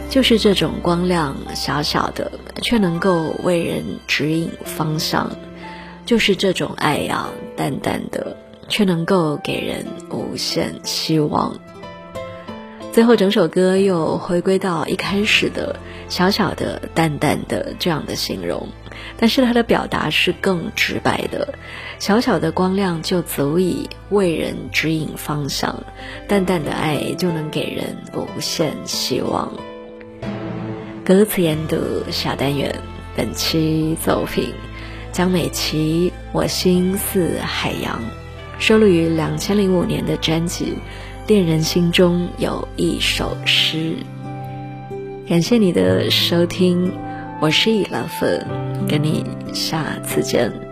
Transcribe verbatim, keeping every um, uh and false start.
就是这种光亮小小的，却能够为人指引方向，就是这种爱呀，淡淡的，却能够给人无限希望。最后整首歌又回归到一开始的小小的淡淡的这样的形容，但是它的表达是更直白的，小小的光亮就足以为人指引方向，淡淡的爱就能给人无限希望。歌词研读小单元，本期作品江美琪我心似海洋，收录于两千零五年的专辑恋人心中有一首诗。感谢你的收听，我是以拉芬，跟你下次见。